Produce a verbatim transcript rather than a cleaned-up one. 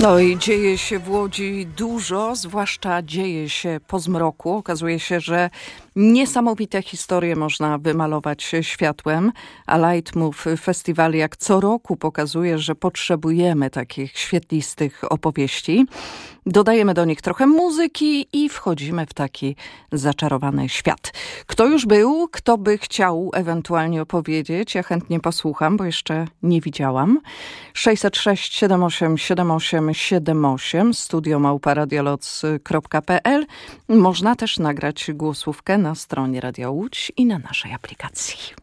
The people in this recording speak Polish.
No i dzieje się w Łodzi dużo, zwłaszcza dzieje się po zmroku. Okazuje się, że niesamowite historie można wymalować światłem, a Leitmotiv Festiwal jak co roku pokazuje, że potrzebujemy takich świetlistych opowieści. Dodajemy do nich trochę muzyki i wchodzimy w taki zaczarowany świat. Kto już był, kto by chciał ewentualnie opowiedzieć, ja chętnie posłucham, bo jeszcze nie widziałam. sześćset sześć siedem osiem siedem osiem siedem osiem studio małpa radioloc kropka pe el. Można też nagrać głosówkę na stronie Radia Łódź i na naszej aplikacji.